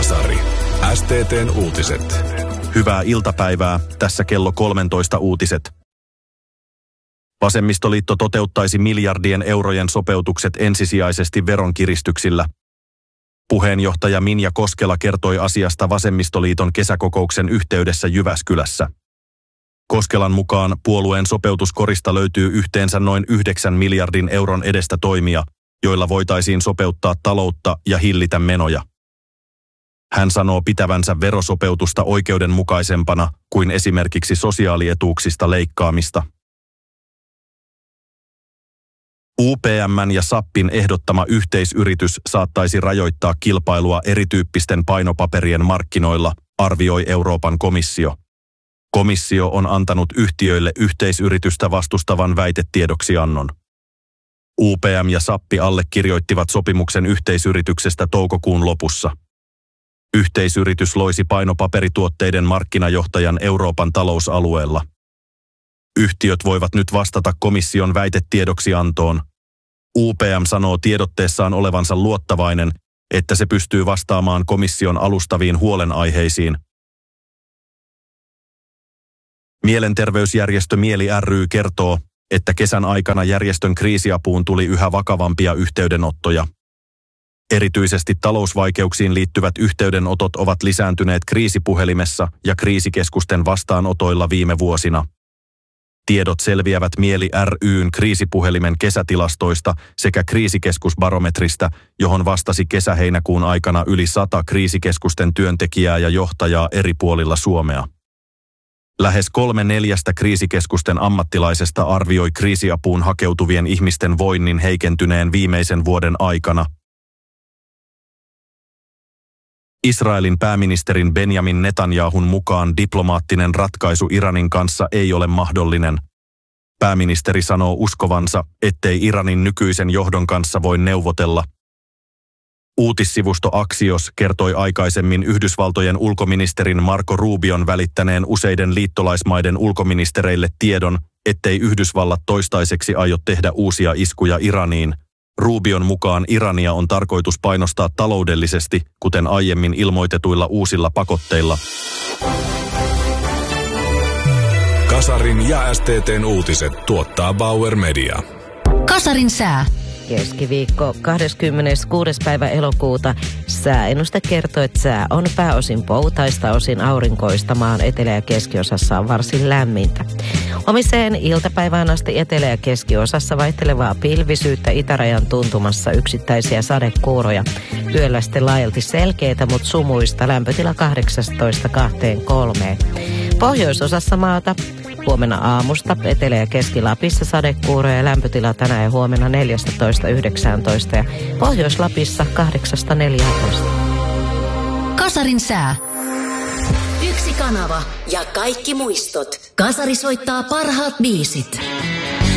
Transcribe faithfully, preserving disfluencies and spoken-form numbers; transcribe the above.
Kasari. S T T:n uutiset. Hyvää iltapäivää, tässä kello kolmetoista uutiset. Vasemmistoliitto toteuttaisi miljardien eurojen sopeutukset ensisijaisesti veronkiristyksillä. Puheenjohtaja Minja Koskela kertoi asiasta Vasemmistoliiton kesäkokouksen yhteydessä Jyväskylässä. Koskelan mukaan puolueen sopeutuskorista löytyy yhteensä noin yhdeksän miljardin euron edestä toimia, joilla voitaisiin sopeuttaa taloutta ja hillitä menoja. Hän sanoo pitävänsä verosopeutusta oikeudenmukaisempana kuin esimerkiksi sosiaalietuuksista leikkaamista. U P M:n ja SAPin ehdottama yhteisyritys saattaisi rajoittaa kilpailua erityyppisten painopaperien markkinoilla, arvioi Euroopan komissio. Komissio on antanut yhtiöille yhteisyritystä vastustavan väitetiedoksiannon. U P M ja SAPpi allekirjoittivat sopimuksen yhteisyrityksestä toukokuun lopussa. Yhteisyritys loisi painopaperituotteiden markkinajohtajan Euroopan talousalueella. Yhtiöt voivat nyt vastata komission väitetiedoksiantoon. U P M sanoo tiedotteessaan olevansa luottavainen, että se pystyy vastaamaan komission alustaviin huolenaiheisiin. Mielenterveysjärjestö Mieli ry kertoo, että kesän aikana järjestön kriisiapuun tuli yhä vakavampia yhteydenottoja. Erityisesti talousvaikeuksiin liittyvät yhteydenotot ovat lisääntyneet kriisipuhelimessa ja kriisikeskusten vastaanotoilla viime vuosina. Tiedot selviävät Mieli ry:n kriisipuhelimen kesätilastoista sekä kriisikeskusbarometrista, johon vastasi kesä-heinäkuun aikana yli sata kriisikeskusten työntekijää ja johtajaa eri puolilla Suomea. Lähes kolme neljästä kriisikeskusten ammattilaisesta arvioi kriisiapuun hakeutuvien ihmisten voinnin heikentyneen viimeisen vuoden aikana. Israelin pääministerin Benjamin Netanyahun mukaan diplomaattinen ratkaisu Iranin kanssa ei ole mahdollinen. Pääministeri sanoo uskovansa, ettei Iranin nykyisen johdon kanssa voi neuvotella. Uutissivusto Axios kertoi aikaisemmin Yhdysvaltojen ulkoministerin Marco Rubion välittäneen useiden liittolaismaiden ulkoministereille tiedon, ettei Yhdysvallat toistaiseksi aio tehdä uusia iskuja Iraniin. Rubion mukaan Irania on tarkoitus painostaa taloudellisesti, kuten aiemmin ilmoitetuilla uusilla pakotteilla. Kasarin ja S T T:n uutiset tuottaa Bauer Media. Kasarin sää. Keskiviikko kahdeskymmeneskuudes päivä elokuuta. Sääennuste kertoo, että sää on pääosin poutaista, osin aurinkoista, maan etelä- ja keskiosassa on varsin lämmintä. Omiseen iltapäivään asti etelä- ja keskiosassa vaihtelevaa pilvisyyttä, itärajan tuntumassa yksittäisiä sadekuuroja. Yöllä sitten laajalti selkeitä, mutta sumuista, lämpötila kahdeksasta kaksikymmentäkolme. Pohjoisosassa maata huomenna aamusta Etelä- ja Keski-Lapissa sadekuuroja ja lämpötila tänään ja huomenna neljätoista yhdeksäntoista ja Pohjois-Lapissa kahdeksasta neljätoista. Kasarin sää. Yksi kanava ja kaikki muistot. Kasari soittaa parhaat biisit.